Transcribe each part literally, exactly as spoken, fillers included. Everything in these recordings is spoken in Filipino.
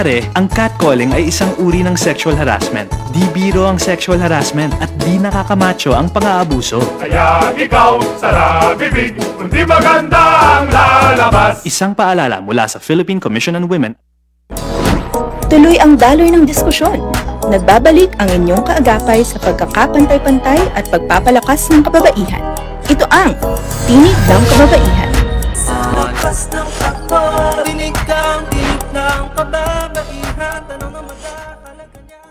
Ang catcalling ay isang uri ng sexual harassment. Di biro ang sexual harassment at di nakakamacho ang pang-aabuso. Kaya ikaw, sara bibig, kundi maganda ang lalabas. Isang paalala mula sa Philippine Commission on Women. Tuloy ang daloy ng diskusyon. Nagbabalik ang inyong kaagapay sa pagkakapantay-pantay at pagpapalakas ng kababaihan. Ito ang Tinig ng Kababaihan. Lakas ng takbo, dinig kang dinig ng kababaihan, tanong ng magkakalaga niyan.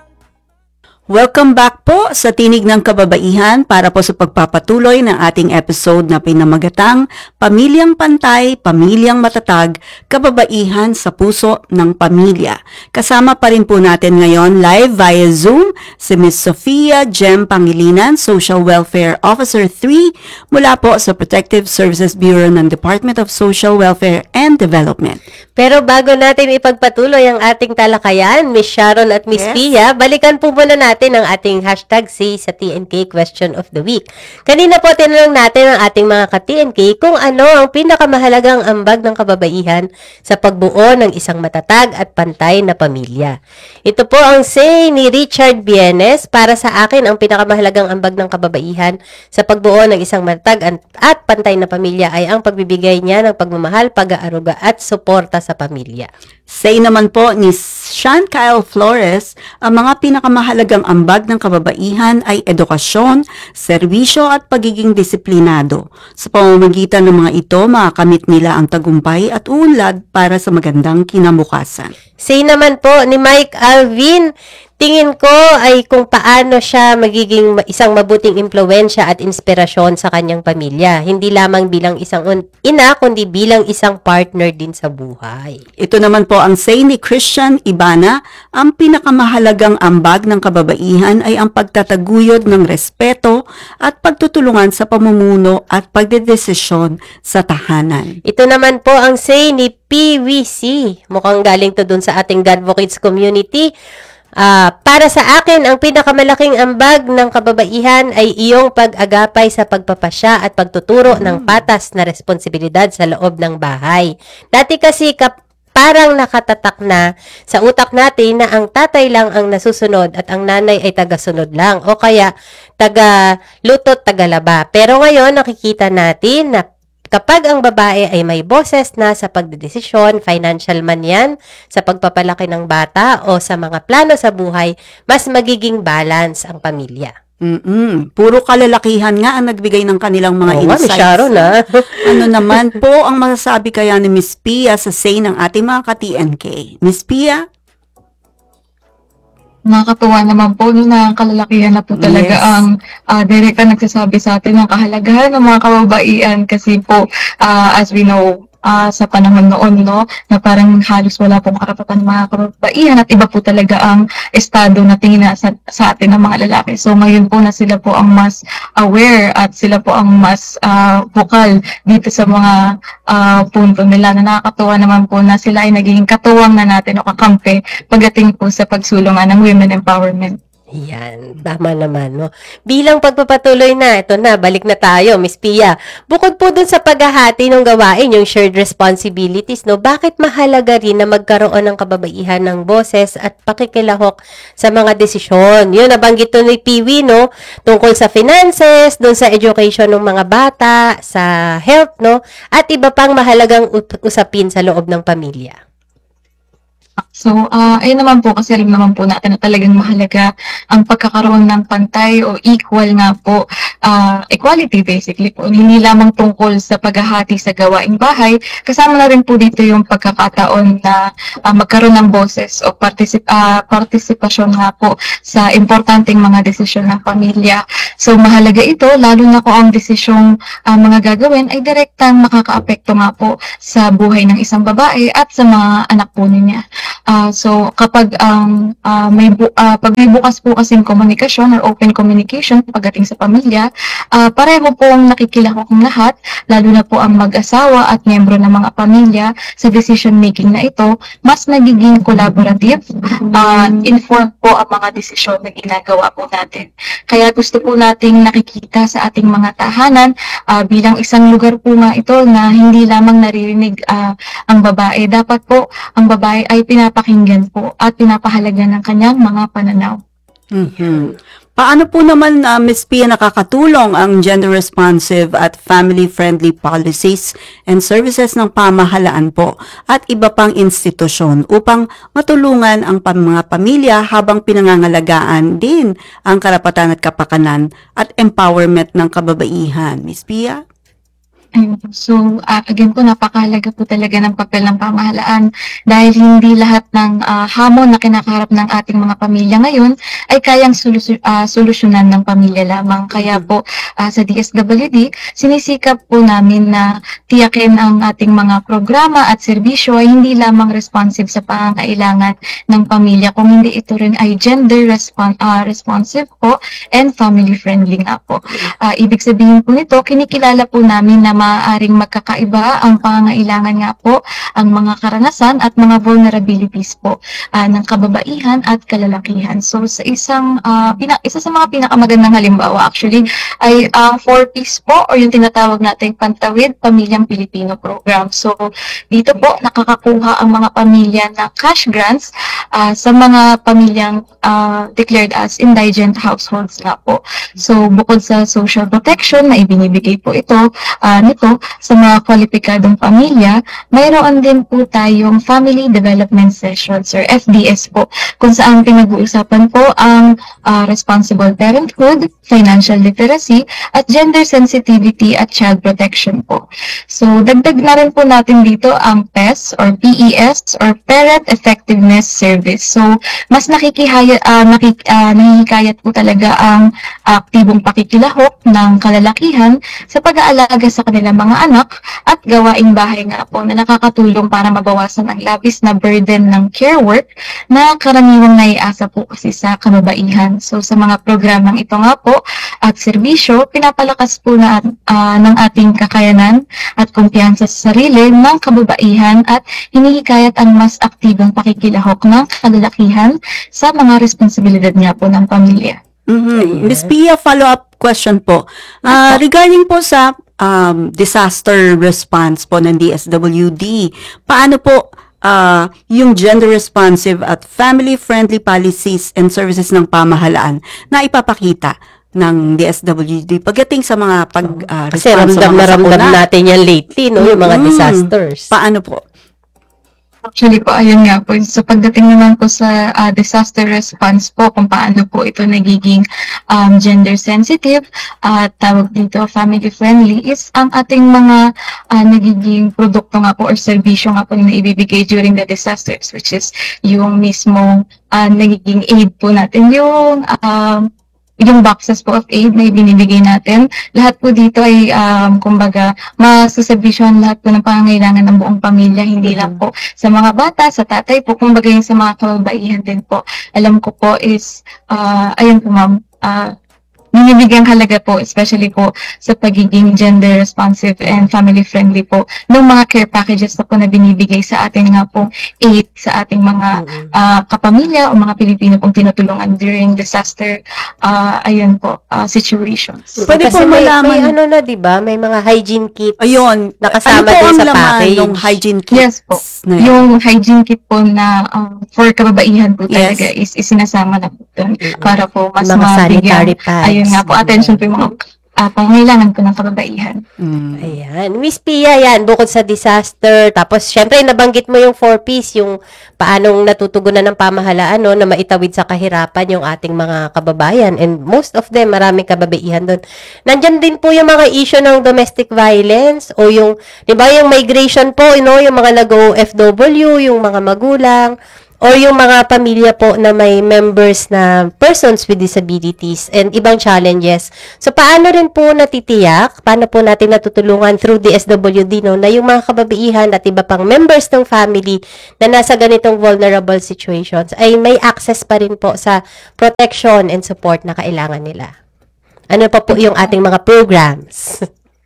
Welcome back po sa Tinig ng Kababaihan para po sa pagpapatuloy ng ating episode na pinamagatang Pamilyang Pantay, Pamilyang Matatag, Kababaihan sa Puso ng Pamilya. Kasama pa rin po natin ngayon live via Zoom si Miz Sofia Jem Pangilinan, Social Welfare Officer three mula po sa Protective Services Bureau ng Department of Social Welfare and Development. Pero bago natin ipagpatuloy ang ating talakayan, Miss Sharon at Miss Yes. Pia, balikan po muna natin ang ating hashtag C sa T N K Question of the Week. Kanina po tinanong natin ang ating mga ka-T N K kung ano ang pinakamahalagang ambag ng kababaihan sa pagbuo ng isang matatag at pantay na pamilya. Ito po ang say ni Richard Bienes. Para sa akin, ang pinakamahalagang ambag ng kababaihan sa pagbuo ng isang matatag at pantay na pamilya ay ang pagbibigay niya ng pagmamahal, pag-aaruga at suporta sa pamilya. Say naman po ni Sean Kyle Flores, ang mga pinakamahalagang ambag ng kababaihan ay edukasyon, serbisyo at pagiging disiplinado. Sa pamamagitan ng mga ito, makakamit nila ang tagumpay at uunlad para sa magandang kinabukasan. Say naman po ni Mike Alvin, tingin ko ay kung paano siya magiging ma- isang mabuting impluwensya at inspirasyon sa kanyang pamilya. Hindi lamang bilang isang un- ina, kundi bilang isang partner din sa buhay. Ito naman po ang say ni Christian Ibana, ang pinakamahalagang ambag ng kababaihan ay ang pagtataguyod ng respeto at pagtutulungan sa pamumuno at pagdedesisyon sa tahanan. Ito naman po ang say ni P V C. Mukhang galing to dun sa ating God Advocates community. Ah, para sa akin, ang pinakamalaking ambag ng kababaihan ay iyong pag-agapay sa pagpapasya at pagtuturo ng patas na responsibilidad sa loob ng bahay. Dati kasi kap parang nakatatak na sa utak natin na ang tatay lang ang nasusunod at ang nanay ay tagasunod lang o kaya taga-lutot, taga-laba. Pero ngayon nakikita natin na kapag ang babae ay may boses na sa pagdedesisyon, financial man yan, sa pagpapalaki ng bata o sa mga plano sa buhay, mas magiging balance ang pamilya. Mm-mm. Puro kalalakihan nga ang nagbigay ng kanilang mga Oo nga, Miss insights. Sharon, ah. Ano naman po ang masasabi kaya ni Miss Pia sa say ng ating mga ka-T N K? Miss Pia? Nakakatuwa naman po no, na kalalakihan na po talaga Yes. ang uh, direkta nagsasabi sa atin ng kahalagahan ng mga kababaihan kasi po ah, as we know ah, sa panahon noon no na parang halos wala pong karapatan ng mga kababaihan at iba po talaga ang estado na tingin na sa, sa atin ng mga lalaki. So ngayon po na sila po ang mas aware at sila po ang mas ah, vokal dito sa mga ah, punto nila na nakakatuwa naman po na sila ay nagiging katuwang na natin o kakampi pagdating po sa pagsulungan ng women empowerment. Yan, tama naman, no? Bilang pagpapatuloy na, ito na, balik na tayo, Miss Pia. Bukod po dun sa paghahati ng gawain, yung shared responsibilities, no? Bakit mahalaga rin na magkaroon ng kababaihan ng boses at pakikilahok sa mga desisyon? Yun, nabanggit to ni Piwi, no? Tungkol sa finances, dun sa education ng mga bata, sa health, no? At iba pang mahalagang usapin sa loob ng pamilya. So, ah ayun naman po kasi alam naman po natin na talagang mahalaga ang pagkakaroon ng pantay o equal nga po, ah equality basically po. Hindi lamang tungkol sa paghahati sa gawaing bahay, kasama na rin po dito yung pagkakataon na ah, magkaroon ng boses o particip ah, partisipasyon nga po sa importanteng mga desisyon ng pamilya. So, mahalaga ito, lalo na kung ang desisyong ah, mga gagawin ay direktang makakaapekto nga po sa buhay ng isang babae at sa mga anak po niya. Ah, so kapag ang ah, may bu- ah, pag may bukas po kasing komunikasyon or open communication pagdating sa pamilya, ah, pareho pong nakikilahok ang lahat, lalo na po ang mag-asawa at miyembro ng mga pamilya sa decision making na ito, mas nagiging collaborative, ah, informed po ang mga desisyon na ginagawa po natin. Kaya gusto po nating nakikita sa ating mga tahanan ah, bilang isang lugar po nga ito na hindi lamang naririnig ah, ang babae. Dapat po ang babae ay pinapakita pinapakinggan po at pinapahalaga ng kanyang mga pananaw. Mhm. Paano po naman, uh, Miz Pia, nakakatulong ang gender-responsive at family-friendly policies and services ng pamahalaan po at iba pang institusyon upang matulungan ang pam- mga pamilya habang pinangangalagaan din ang karapatan at kapakanan at empowerment ng kababaihan? Miz Pia? Ayun po. So, ah, again po, napakahalaga po talaga ng papel ng pamahalaan dahil hindi lahat ng ah, hamon na kinakaharap ng ating mga pamilya ngayon ay kayang solusy- ah, solusyonan ng pamilya lamang. Kaya po, ah, sa D S W D, sinisikap po namin na tiyakin ang ating mga programa at serbisyo ay hindi lamang responsive sa pangangailangan ng pamilya, kung hindi ito rin ay gender respon- ah, responsive po and family-friendly nga po. Ah, ibig sabihin po nito, kinikilala po namin na maaaring magkakaiba ang pangangailangan nga po, ang mga karanasan at mga vulnerabilities po ah, ng kababaihan at kalalakihan. So sa isang ah, pina, isa sa mga pinakamagandang halimbawa actually ay ang four Ps po o yung tinatawag nating Pantawid Pamilyang Pilipino program. So dito po nakakakuha ang mga pamilya ng cash grants ah, sa mga pamilyang ah, declared as indigent households nga po. So bukod sa social protection na ibinibigay po ito ah, nito sa mga kwalipikadong pamilya, mayroon din po tayong Family Development Sessions or F D S po, kung saan pinag-uusapan po ang ah, responsible parenthood, financial literacy, at gender sensitivity at child protection po. So, dagdag na rin po natin dito ang P E S or P E S or Parent Effectiveness Service. So, mas nakikihaya, ah, nakik, ah, nakikayat po talaga ang aktibong pakikilahok ng kalalakihan sa pag-aalaga sa kanilang mga anak at gawaing bahay nga po na nakakatulong para mabawasan ang labis na burden ng care work na karaniwang naiasa po kasi sa kababaihan. So sa mga programang ito nga po at serbisyo, pinapalakas po na ah, ng ating kakayanan at kumpiyansa sa sarili ng kababaihan at hinihikayat ang mas aktibong pakikilahok ng kalalakihan sa mga responsibilidad nga po ng pamilya. Mhm. Miz Pia, follow-up question po. Ah, regarding po sa um, disaster response po ng D S W D, paano po ah, yung gender-responsive at family-friendly policies and services ng pamahalaan na ipapakita ng D S W D pagdating sa mga pag-response Kasi ramdam na ramdam natin yan lately, no? Yung mga Mm. disasters. Paano po? Actually po, ayun nga po. So pagdating naman po sa ah, disaster response po, kung paano po ito nagiging um, gender sensitive at tawag dito family friendly is ang ating mga ah, nagiging produkto nga po or serbisyo nga po na ibibigay during the disasters, which is yung mismong ah, nagiging aid po natin, yung um, yung boxes po of aid na ibinibigay natin. Lahat po dito ay, um, kumbaga, masaservisyon lahat po ng pangangailangan ng buong pamilya, hindi lang po sa mga bata, sa tatay po, kumbaga yung sa mga kababaihan din po. Alam ko po is, uh, ayun po ma'am, uh, binibigyang halaga po, especially po sa pagiging gender responsive and family friendly po ng mga care packages na po na binibigay sa ating nga po aid sa ating mga ah, kapamilya o mga Pilipino pong tinutulungan during disaster ah, ayun po ah, situations. Pwede Kasi po may, malaman- may ano na, di ba? May mga hygiene kits. Ayun, Nakasama ano po din ang sa laman package. ng hygiene kits? Yes po. na yun? Yung hygiene kit po na um, for kababaihan po Yes. talaga is isinasama na po doon para po mas Mga mabigyan. sanitary pads. Ayun nga po, attention po yung mga uh, pangailangan po ng kababaihan. Mm. Ayan. Miss Pia, yan, bukod sa disaster, tapos syempre nabanggit mo yung four Ps, yung paanong natutugunan ng pamahalaan, no, na maitawid sa kahirapan yung ating mga kababayan. And most of them, maraming kababaihan doon. Nandyan din po yung mga issue ng domestic violence o yung, di ba, yung migration po, you know, yung mga nag-O F W, yung mga magulang, or yung mga pamilya po na may members na persons with disabilities and ibang challenges. So, paano rin po natitiyak, paano po natin natutulungan through D S W D, no, na yung mga kababaihan at iba pang members ng family na nasa ganitong vulnerable situations ay may access pa rin po sa protection and support na kailangan nila. Ano pa po yung ating mga programs?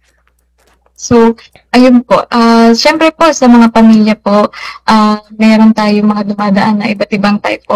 So, ayun po. Ah, syempre po, sa mga pamilya po, ah meron tayong mga dumadaan na iba't ibang type of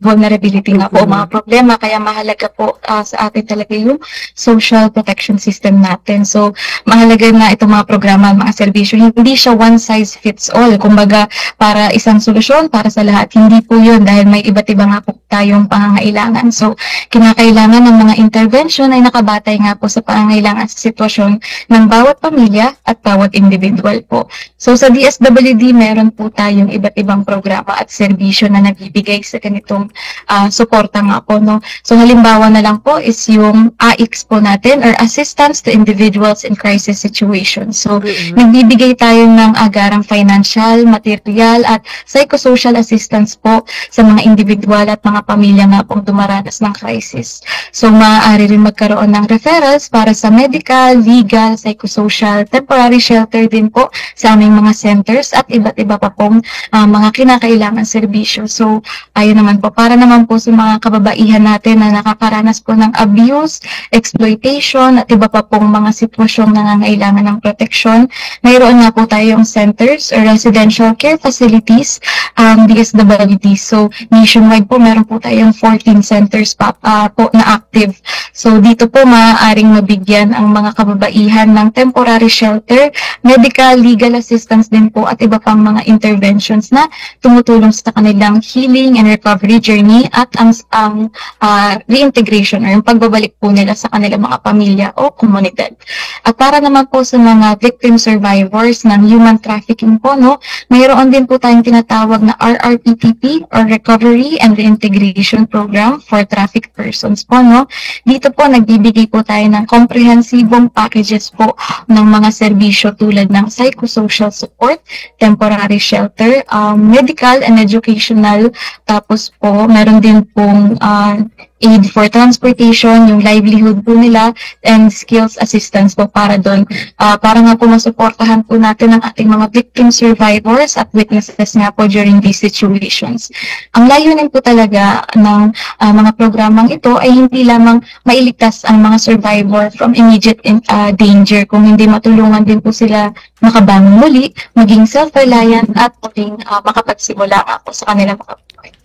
vulnerability nga po, mga problema. Kaya mahalaga po ah, sa atin talaga yung social protection system natin. So, mahalaga na itong mga programa, mga serbisyo, hindi siya one size fits all. Kumbaga, para isang solusyon, para sa lahat. Hindi po yun dahil may iba't iba nga po tayong pangangailangan. So, kinakailangan ng mga intervention ay nakabatay nga po sa pangangailangan sa sitwasyon ng bawat pamilya at bawat individual po. So, sa D S W D, meron po tayong iba't ibang programa at serbisyo na nagbibigay sa ganitong ah, suporta nga po, no? So, halimbawa na lang po is yung A I C S po natin or Assistance to Individuals in Crisis Situations. So, nagbibigay tayo ng agarang financial, material at psychosocial assistance po sa mga individual at mga pamilya nga pong dumaranas ng crisis. So, maaari rin magkaroon ng referrals para sa medical, legal, psychosocial, temporary shelter din po sa aming mga centers at iba't iba pa pong ah, mga kinakailangan serbisyo. So, ayun naman po, para naman po sa mga kababaihan natin na nakakaranas po ng abuse, exploitation, at iba pa pong mga sitwasyong nangangailangan ng proteksyon, mayroon nga po tayong centers or residential care facilities, um, D S W D. So, nationwide po, meron po tayong fourteen centers pa, ah, po na active. So, dito po maaaring mabigyan ang mga kababaihan ng temporary shelter, medical, legal assistance din po, at iba pang mga interventions na tumutulong sa kanilang healing and recovery journey at ang, ang ah, reintegration or yung pagbabalik po nila sa kanilang mga pamilya o komunidad. At para naman po sa mga victim survivors ng human trafficking po, no, mayroon din po tayong tinatawag na R R P T P or Recovery and Reintegration Program for Trafficked Persons po, no. Dito po nagbibigay po tayo ng komprehensibong packages po ng mga serbisyo tulad ng psychosocial support, temporary shelter, um, medical and educational, tapos po meron din pong uh, aid for transportation, yung livelihood po nila, and skills assistance po para doon. Uh, para nga po masuportahan po natin ang ating mga victim survivors at witnesses nga po during these situations. Ang layunin po talaga ng uh, mga programang ito ay hindi lamang mailigtas ang mga survivor from immediate in, uh, danger, kung hindi matulungan din po sila makabangon muli, maging self-reliant at maging uh, makapagsimula nga po sa kanilang mga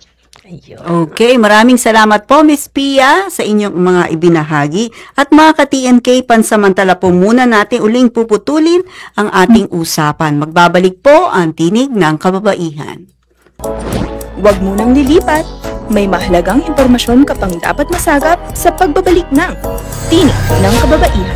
Ayun. Okay, maraming salamat po Miss Pia sa inyong mga ibinahagi. At mga ka-T N K, pansamantala po muna natin uling puputulin ang ating usapan. Magbabalik po ang Tinig ng Kababaihan. Huwag munang lilipat. May mahalagang impormasyon ka pang dapat masagap sa pagbabalik ng Tinig ng Kababaihan.